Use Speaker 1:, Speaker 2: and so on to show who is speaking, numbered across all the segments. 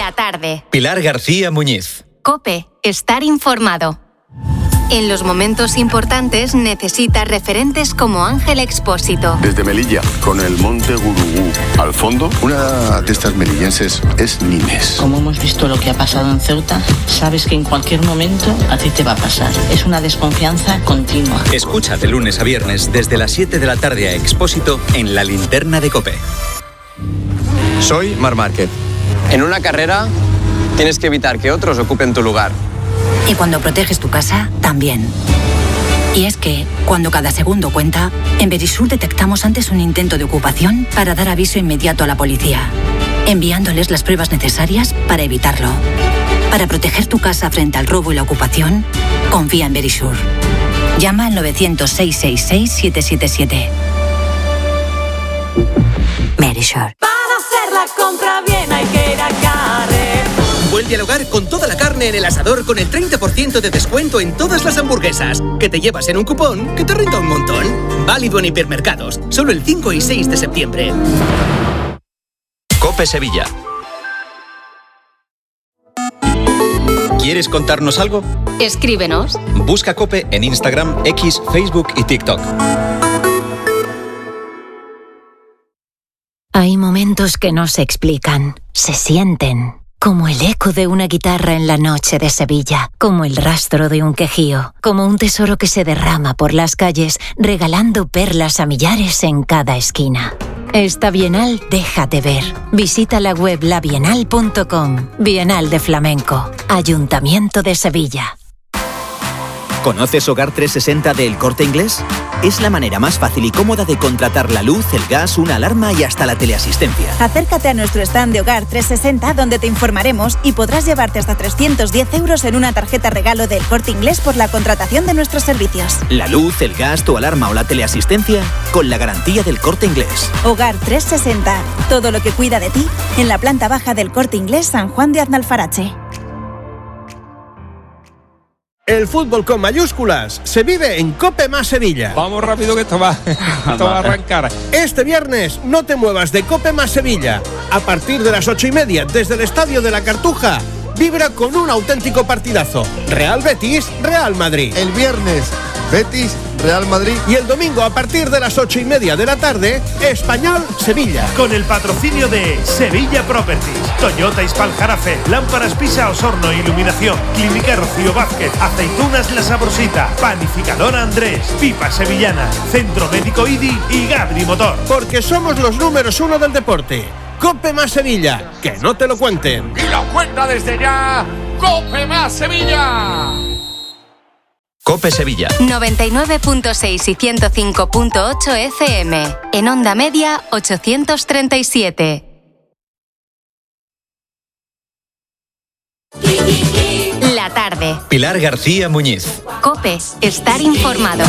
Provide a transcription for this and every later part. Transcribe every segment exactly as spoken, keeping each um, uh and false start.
Speaker 1: La tarde.
Speaker 2: Pilar García Muñiz.
Speaker 1: COPE. Estar informado. En los momentos importantes necesitas referentes como Ángel Expósito.
Speaker 3: Desde Melilla, con el monte Gurugú al fondo, una de estas melillenses es Nimes.
Speaker 4: Como hemos visto lo que ha pasado en Ceuta, sabes que en cualquier momento a ti te va a pasar. Es una desconfianza continua.
Speaker 2: Escucha de lunes a viernes desde las siete de la tarde a Expósito en La Linterna de COPE.
Speaker 5: Soy Marc Márquez.
Speaker 6: En una carrera tienes que evitar que otros ocupen tu lugar.
Speaker 7: Y cuando proteges tu casa, también. Y es que, cuando cada segundo cuenta, en Verisur detectamos antes un intento de ocupación para dar aviso inmediato a la policía, enviándoles las pruebas necesarias para evitarlo. Para proteger tu casa frente al robo y la ocupación, confía en Verisur. Llama al nueve cero cero, seis seis seis, siete siete siete. Verisur.
Speaker 8: Para hacer la compra bien hay que ir a Carrefour.
Speaker 9: Vuelve al hogar con toda la carne en el asador con el treinta por ciento de descuento en todas las hamburguesas, que te llevas en un cupón que te renta un montón. Válido en hipermercados, solo el cinco y seis de septiembre.
Speaker 2: COPE Sevilla. ¿Quieres contarnos algo?
Speaker 1: Escríbenos.
Speaker 2: Busca COPE en Instagram, X, Facebook y TikTok.
Speaker 10: Hay momentos que no se explican, se sienten. Como el eco de una guitarra en la noche de Sevilla, como el rastro de un quejío, como un tesoro que se derrama por las calles, regalando perlas a millares en cada esquina. Esta Bienal déjate ver. Visita la web la bienal punto com. Bienal de Flamenco. Ayuntamiento de Sevilla.
Speaker 11: ¿Conoces Hogar trescientos sesenta de El Corte Inglés? Es la manera más fácil y cómoda de contratar la luz, el gas, una alarma y hasta la teleasistencia.
Speaker 12: Acércate a nuestro stand de Hogar trescientos sesenta donde te informaremos y podrás llevarte hasta trescientos diez euros en una tarjeta regalo del Corte Inglés por la contratación de nuestros servicios.
Speaker 11: La luz, el gas, tu alarma o la teleasistencia con la garantía del Corte Inglés.
Speaker 12: Hogar trescientos sesenta. Todo lo que cuida de ti en la planta baja del Corte Inglés San Juan de Aznalfarache.
Speaker 13: El fútbol con mayúsculas se vive en COPE más Sevilla.
Speaker 14: Vamos rápido que esto va, esto va a arrancar.
Speaker 13: Este viernes no te muevas de COPE más Sevilla. A partir de las ocho y media desde el Estadio de la Cartuja, vibra con un auténtico partidazo. Real Betis, Real Madrid.
Speaker 15: El viernes, Betis, Real Madrid.
Speaker 13: Y el domingo a partir de las ocho y media de la tarde, Español, Sevilla.
Speaker 16: Con el patrocinio de Sevilla Properties, Toyota Hispal Jarafe, Lámparas Pisa Osorno Iluminación, Clínica Rocío Vázquez, Aceitunas La Sabrosita, Panificadora Andrés, Pipa Sevillana, Centro Médico I D I y Gabri Motor.
Speaker 13: Porque somos los números uno del deporte. COPE más Sevilla, que no te lo cuenten.
Speaker 17: Y lo cuenta desde ya, COPE más Sevilla.
Speaker 2: COPE Sevilla.
Speaker 1: noventa y nueve punto seis y ciento cinco punto ocho F M. En onda media ochocientos treinta y siete. La tarde.
Speaker 2: Pilar García Muñiz.
Speaker 1: COPE. Estar informado.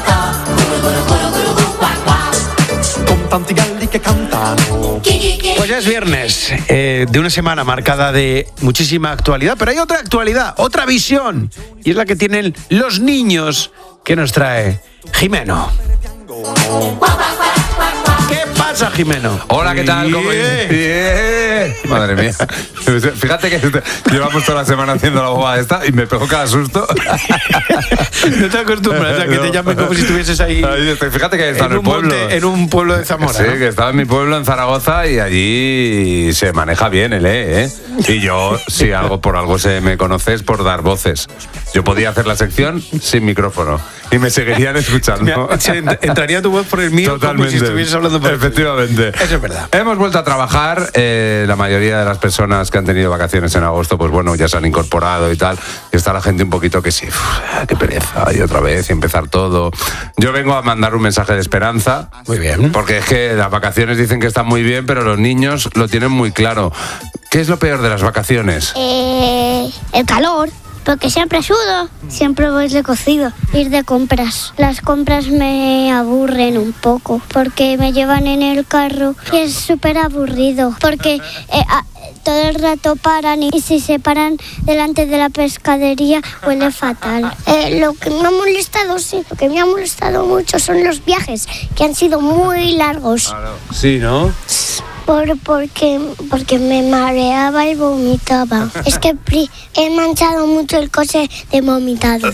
Speaker 18: Pues ya es viernes, eh, de una semana marcada de muchísima actualidad, pero hay otra actualidad, otra visión, y es la que tienen los niños que nos trae Jimeno. ¿Qué pasa, Jimeno?
Speaker 19: Hola, ¿qué tal? ¿Cómo
Speaker 18: Bien.
Speaker 19: Bien. Madre mía. Fíjate que llevamos toda la semana haciendo la bobada esta y me pegó cada susto.
Speaker 18: No te acostumbras a que te llamen como si estuvieses ahí.
Speaker 19: Ahí estoy. Fíjate que está en, en el pueblo.
Speaker 18: Monte, en un pueblo de Zamora.
Speaker 19: Sí,
Speaker 18: ¿no?
Speaker 19: que estaba en mi pueblo, en Zaragoza, y allí se maneja bien el E, ¿eh? Y yo, si algo por algo se me conoce, es por dar voces. Yo podía hacer la sección sin micrófono y me seguirían escuchando.
Speaker 18: Se entraría tu voz por el mío.
Speaker 19: Totalmente.
Speaker 18: Como si estuvieses hablando por
Speaker 19: Efectivamente.
Speaker 18: Eso es verdad.
Speaker 19: Hemos vuelto a trabajar. Eh, la mayoría de las personas que han tenido vacaciones en agosto, pues bueno, ya se han incorporado y tal. Y está la gente un poquito que sí, uf, qué pereza, y otra vez, y empezar todo. Yo vengo a mandar un mensaje de esperanza.
Speaker 18: Muy bien.
Speaker 19: Porque es que las vacaciones dicen que están muy bien, pero los niños lo tienen muy claro. ¿Qué es lo peor de las vacaciones?
Speaker 20: Eh, el calor. Porque siempre sudo, siempre voy de cocido, ir de compras. Las compras me aburren un poco, porque me llevan en el carro y es súper aburrido, porque eh, a, todo el rato paran y si se paran delante de la pescadería huele fatal. Eh, lo que me ha molestado, sí, lo que me ha molestado mucho son los viajes, que han sido muy largos.
Speaker 18: Sí, ¿no?
Speaker 20: Por, porque, porque me mareaba y vomitaba. Es que pri- he manchado mucho el coche de vomitado.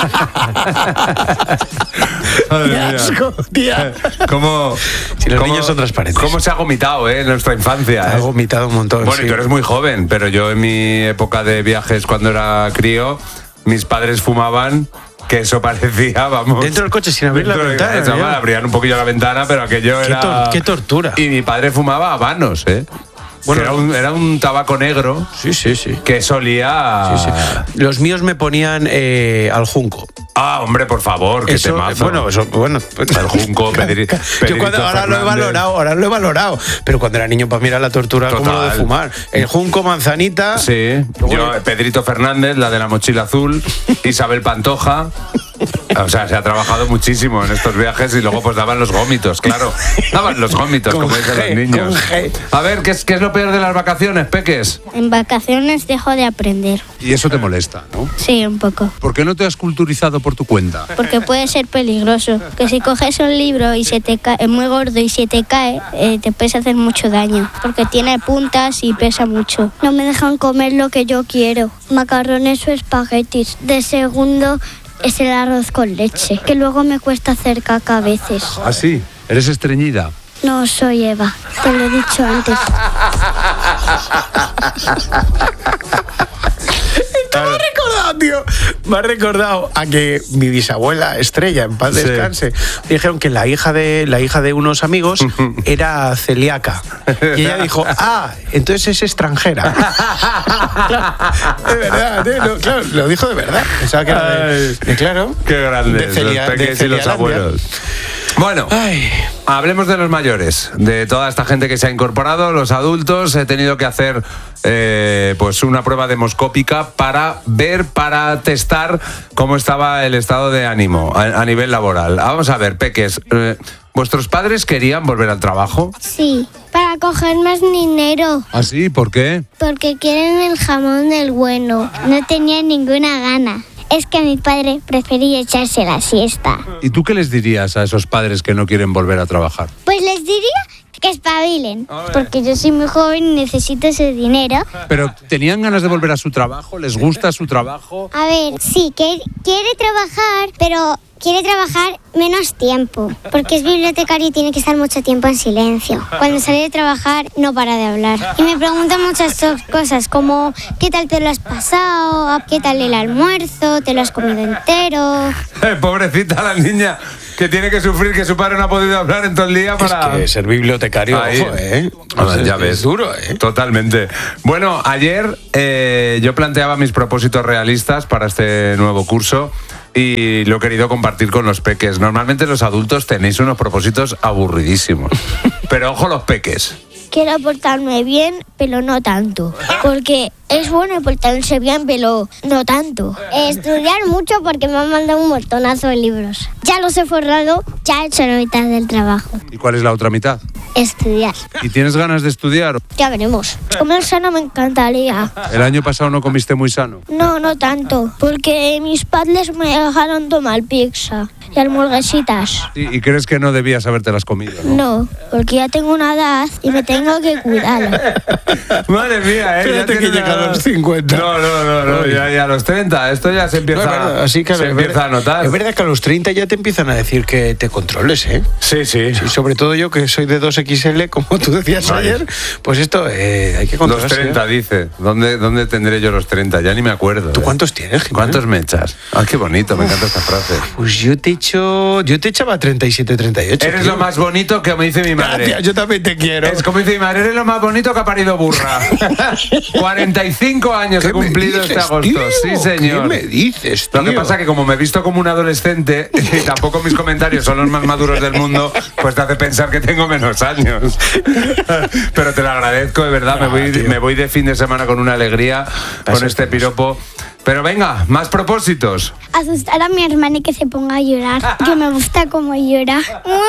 Speaker 19: Madre mía.
Speaker 18: asco, tía.
Speaker 19: ¿Cómo,
Speaker 18: Si los
Speaker 19: cómo-
Speaker 18: niños son transparentes.
Speaker 19: ¿Cómo se ha vomitado, eh, en nuestra infancia?
Speaker 18: Ha
Speaker 19: eh?
Speaker 18: vomitado un montón.
Speaker 19: Bueno, y
Speaker 18: sí.
Speaker 19: tú eres muy joven, pero yo en mi época de viajes cuando era crío, mis padres fumaban, que eso parecía, vamos...
Speaker 18: Dentro del coche sin abrir la
Speaker 19: dentro de-
Speaker 18: ventana,
Speaker 19: eso,
Speaker 18: ya.
Speaker 19: mal, abrían un poquillo la ventana, pero aquello
Speaker 18: Qué
Speaker 19: era...
Speaker 18: tor- qué tortura.
Speaker 19: Y mi padre fumaba habanos, ¿eh?
Speaker 18: Bueno,
Speaker 19: era un, era un tabaco negro.
Speaker 18: Sí, sí, sí.
Speaker 19: Que solía...
Speaker 18: Sí, sí. Los míos me ponían eh, al junco.
Speaker 19: Ah, hombre, por favor, que
Speaker 18: Eso,
Speaker 19: temazo.
Speaker 18: bueno, eso, bueno.
Speaker 19: Al junco, Pedri-
Speaker 18: Yo cuando,
Speaker 19: Pedrito
Speaker 18: ahora lo he
Speaker 19: Fernández.
Speaker 18: valorado, ahora lo he valorado. Pero cuando era niño, para mí era la tortura como lo de
Speaker 19: Total.
Speaker 18: fumar. El junco, manzanita.
Speaker 19: Sí, yo, Pedrito Fernández, la de la mochila azul, Isabel Pantoja. O sea, se ha trabajado muchísimo en estos viajes y luego pues daban los gómitos, claro. Daban los gómitos,
Speaker 18: Con
Speaker 19: como dicen
Speaker 18: G,
Speaker 19: los niños.
Speaker 18: con G.
Speaker 19: A ver, ¿qué es, ¿qué es lo peor de las vacaciones, Peques?
Speaker 20: En vacaciones dejo de aprender.
Speaker 19: Y eso te molesta, ¿no?
Speaker 20: Sí, un poco.
Speaker 19: ¿Por qué no te has culturizado por tu cuenta?
Speaker 20: Porque puede ser peligroso. Que si coges un libro y se te cae, es muy gordo y se te cae, eh, te puedes hacer mucho daño. Porque tiene puntas y pesa mucho. No me dejan comer lo que yo quiero. Macarrones o espaguetis. De segundo es el arroz con leche. Que luego me cuesta hacer caca a veces.
Speaker 19: ¿Ah, sí? ¿Eres estreñida?
Speaker 20: No soy Eva. Te lo he dicho antes.
Speaker 18: Me ha recordado, tío. Me ha recordado a que mi bisabuela Estrella, en paz
Speaker 19: Sí.
Speaker 18: descanse, dijeron que la hija de la hija de unos amigos era celíaca. Y ella dijo, ah, entonces es extranjera. Claro, de verdad, tío, no, claro, lo dijo de verdad. Pensaba que era de, de- claro.
Speaker 19: Qué grandes
Speaker 18: de Celia-
Speaker 19: los
Speaker 18: de
Speaker 19: Peques y los
Speaker 18: Celialandia.
Speaker 19: abuelos. Bueno,
Speaker 18: Ay.
Speaker 19: hablemos de los mayores, de toda esta gente que se ha incorporado, los adultos. He tenido que hacer eh, pues una prueba demoscópica para ver, para testar cómo estaba el estado de ánimo a, a nivel laboral. Vamos a ver, Peques, eh, ¿vuestros padres querían volver al trabajo?
Speaker 20: Sí, para coger más dinero.
Speaker 19: ¿Ah, sí? ¿Por qué?
Speaker 20: Porque quieren el jamón del bueno. No tenía ninguna gana. Es que mi padre prefería echarse la siesta.
Speaker 19: ¿Y tú qué les dirías a esos padres que no quieren volver a trabajar?
Speaker 20: Pues les diría que espabilen. Porque yo soy muy joven y necesito ese dinero.
Speaker 19: ¿Pero tenían ganas de volver a su trabajo? ¿Les gusta su trabajo?
Speaker 20: A ver, sí, que quiere trabajar, pero quiere trabajar menos tiempo. Porque es bibliotecario y tiene que estar mucho tiempo en silencio. Cuando sale de trabajar no para de hablar. Y me pregunta muchas so- cosas como ¿qué tal te lo has pasado? ¿Qué tal el almuerzo? ¿Te lo has comido entero?
Speaker 19: Pobrecita la niña que tiene que sufrir que su padre no ha podido hablar en todo el día para...
Speaker 18: Es que ser bibliotecario,
Speaker 19: Ahí.
Speaker 18: ojo, ¿eh?
Speaker 19: Ah,
Speaker 18: O sea,
Speaker 19: ya
Speaker 18: es
Speaker 19: ves.
Speaker 18: duro, ¿eh?
Speaker 19: Totalmente. Bueno, ayer eh, yo planteaba mis propósitos realistas para este nuevo curso y lo he querido compartir con los peques. Normalmente los adultos tenéis unos propósitos aburridísimos. Pero ojo los peques.
Speaker 20: Quiero portarme bien, pero no tanto. Porque es bueno portarse bien, pero no tanto. Estudiar mucho porque me han mandado un montonazo de libros. Ya los he forrado, ya he hecho la mitad del trabajo.
Speaker 19: ¿Y cuál es la otra mitad?
Speaker 20: Estudiar.
Speaker 19: ¿Y tienes ganas de estudiar?
Speaker 20: Ya veremos. Comer sano me encantaría.
Speaker 19: El año pasado no comiste muy sano.
Speaker 20: No, no tanto. Porque mis padres me dejaron tomar pizza y hamburguesitas.
Speaker 19: ¿Y, y crees que no debías habértelas comido? ¿no?
Speaker 20: No, porque ya tengo una edad y me tengo que cuidar.
Speaker 19: Madre mía, ¿eh?
Speaker 18: Espérate
Speaker 19: Ya
Speaker 18: que
Speaker 19: tienes
Speaker 18: llega a
Speaker 19: una-
Speaker 18: los cincuenta.
Speaker 19: No, no, no, no, ya, ya a los treinta. Esto ya se empieza,
Speaker 18: No, es verdad, así que
Speaker 19: se
Speaker 18: es
Speaker 19: empieza
Speaker 18: verdad-
Speaker 19: a notar.
Speaker 18: Es verdad que a los treinta ya te empiezan a decir que te controles, ¿eh?
Speaker 19: Sí, sí.
Speaker 18: Sí, sobre todo yo que soy de dos equis ele, como tú decías
Speaker 19: Ay.
Speaker 18: ayer, pues esto eh, hay que
Speaker 19: Los
Speaker 18: controlarse.
Speaker 19: treinta,
Speaker 18: ¿eh?
Speaker 19: dice. ¿Dónde, ¿Dónde tendré yo los treinta? Ya ni me acuerdo.
Speaker 18: ¿Tú
Speaker 19: ¿eh?
Speaker 18: cuántos tienes, Jimeno?
Speaker 19: ¿Cuántos me echas? Ah, qué bonito, me encanta esta frase.
Speaker 18: Pues yo te echo, yo te echaba treinta y siete, treinta y ocho.
Speaker 19: Eres
Speaker 18: tío.
Speaker 19: lo más bonito que me dice mi madre.
Speaker 18: Gracias, yo también te quiero.
Speaker 19: Es como dice mi madre, eres lo más bonito que ha parido burra. cuarenta y cinco años he
Speaker 18: ¿Qué me
Speaker 19: cumplido
Speaker 18: dices,
Speaker 19: este agosto.
Speaker 18: tío?
Speaker 19: Sí, señor.
Speaker 18: ¿Qué me dices, tío?
Speaker 19: Lo que pasa es que como me he visto como un adolescente y tampoco mis comentarios son los más maduros del mundo, pues te hace pensar que tengo menos años. Pero te lo agradezco, de verdad. Me voy, me voy de fin de semana con una alegría, con este piropo. Pero venga, más propósitos.
Speaker 20: Asustar a mi hermana y que se ponga a llorar. Que me gusta cómo llora.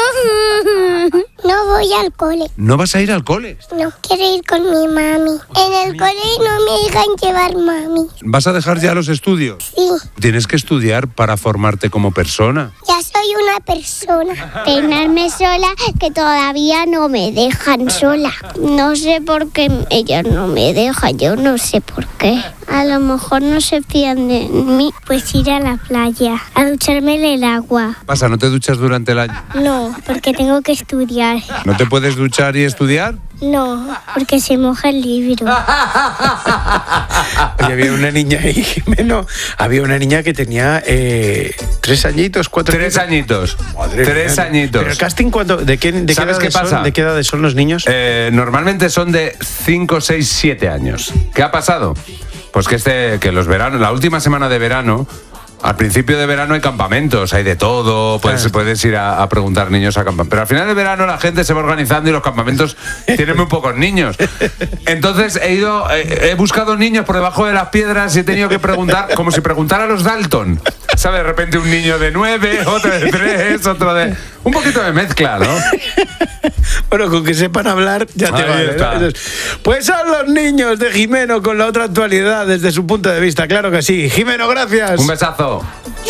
Speaker 20: No voy al cole.
Speaker 19: ¿No vas a ir al cole?
Speaker 20: No quiero ir con mi mami. En el cole no me dejan llevar mami.
Speaker 19: ¿Vas a dejar ya los estudios?
Speaker 20: Sí.
Speaker 19: Tienes que estudiar para formarte como persona.
Speaker 20: Ya soy una persona. Peinarme sola, que todavía no me dejan sola. No sé por qué ella no me deja, yo no sé por qué. A lo mejor no se fían de mí. Pues ir a la playa, a ducharme en el agua.
Speaker 19: ¿Qué pasa? ¿No te duchas durante el año?
Speaker 20: No, porque tengo que estudiar.
Speaker 19: ¿No te puedes duchar y estudiar?
Speaker 20: No, porque se moja el libro.
Speaker 18: Oye, había una niña ahí, Jimeno, había una niña que tenía eh, tres añitos, cuatro
Speaker 19: Tres añitos.
Speaker 18: Madre
Speaker 19: tres
Speaker 18: mía.
Speaker 19: añitos.
Speaker 18: ¿Pero el casting cuánto? ¿De qué, de
Speaker 19: ¿Sabes
Speaker 18: qué
Speaker 19: qué
Speaker 18: edades
Speaker 19: pasa?
Speaker 18: son? ¿De qué edades son los niños?
Speaker 19: Eh, normalmente son de cinco, seis, siete años. ¿Qué ha pasado? Pues que este, que los veranos, la última semana de verano, al principio de verano hay campamentos, hay de todo, puedes,
Speaker 18: Claro.
Speaker 19: puedes ir a, a preguntar niños a campamentos. Pero al final de verano la gente se va organizando y los campamentos tienen muy pocos niños. Entonces he ido, eh, he buscado niños por debajo de las piedras y he tenido que preguntar, como si preguntara a los Dalton. ¿Sabes? De repente un niño de nueve, otro de tres, otro de... Un poquito de mezcla, ¿no?
Speaker 18: Bueno, con que sepan hablar ya te
Speaker 19: Ahí
Speaker 18: vale,
Speaker 19: está.
Speaker 18: ¿no? Pues son los niños de Jimeno con la otra actualidad desde su punto de vista, claro que sí. Jimeno, gracias.
Speaker 19: Un besazo.